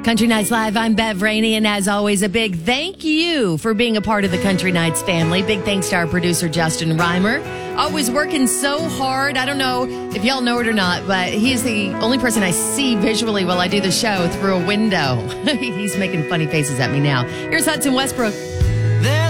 Country Nights Live, I'm Bev Rainey, and as always, a big thank you for being a part of the Country Nights family. Big thanks to our producer, Justin Reimer. Always working so hard. I don't know if y'all know it or not, but he's the only person I see visually while I do the show through a window. He's making funny faces at me now. Here's Hudson Westbrook. There's